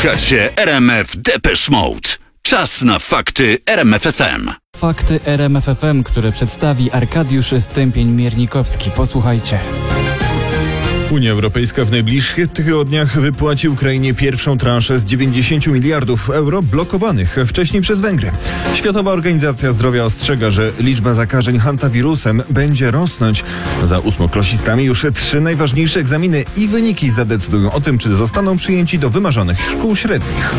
Słuchacie RMF Depeche Mode. Czas na fakty RMF FM. Fakty RMF FM, które przedstawi Arkadiusz Stępień-Miernikowski. Posłuchajcie. Unia Europejska w najbliższych tygodniach wypłaci Ukrainie pierwszą transzę z 90 miliardów euro blokowanych wcześniej przez Węgry. Światowa Organizacja Zdrowia ostrzega, że liczba zakażeń hantawirusem będzie rosnąć. Za ósmoklasistami już 3 najważniejsze egzaminy i wyniki zadecydują o tym, czy zostaną przyjęci do wymarzonych szkół średnich.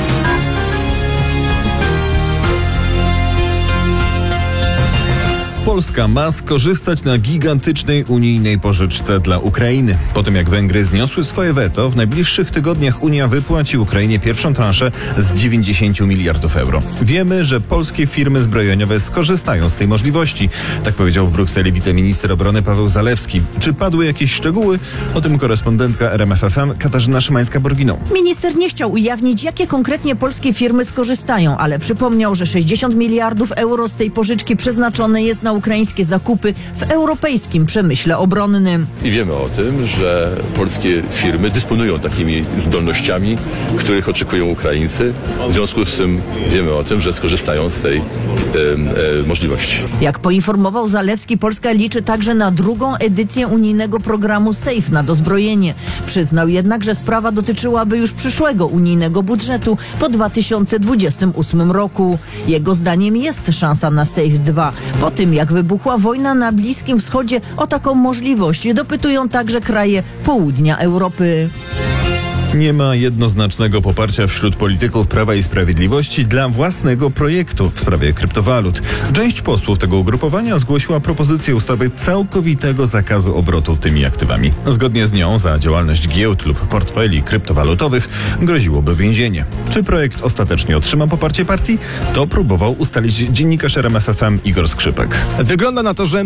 Polska ma skorzystać na gigantycznej unijnej pożyczce dla Ukrainy. Po tym jak Węgry zniosły swoje weto, w najbliższych tygodniach Unia wypłaci Ukrainie pierwszą transzę z 90 miliardów euro. Wiemy, że polskie firmy zbrojeniowe skorzystają z tej możliwości. Tak powiedział w Brukseli wiceminister obrony Paweł Zalewski. Czy padły jakieś szczegóły? O tym korespondentka RMF FM Katarzyna Szymańska-Borginą. Minister nie chciał ujawnić, jakie konkretnie polskie firmy skorzystają, ale przypomniał, że 60 miliardów euro z tej pożyczki przeznaczone jest na ukraińskie zakupy w europejskim przemyśle obronnym. I wiemy o tym, że polskie firmy dysponują takimi zdolnościami, których oczekują Ukraińcy. W związku z tym wiemy o tym, że skorzystają z tej możliwości. Jak poinformował Zalewski, Polska liczy także na drugą edycję unijnego programu SAFE na dozbrojenie. Przyznał jednak, że sprawa dotyczyłaby już przyszłego unijnego budżetu po 2028 roku. Jego zdaniem jest szansa na SAFE 2. Po tym, jak wybuchła wojna na Bliskim Wschodzie, o taką możliwość dopytują także kraje południa Europy. Nie ma jednoznacznego poparcia wśród polityków Prawa i Sprawiedliwości dla własnego projektu w sprawie kryptowalut. Część posłów tego ugrupowania zgłosiła propozycję ustawy całkowitego zakazu obrotu tymi aktywami. Zgodnie z nią za działalność giełd lub portfeli kryptowalutowych groziłoby więzienie. Czy projekt ostatecznie otrzyma poparcie partii? To próbował ustalić dziennikarz RMF FM Igor Skrzypek. Wygląda na to, że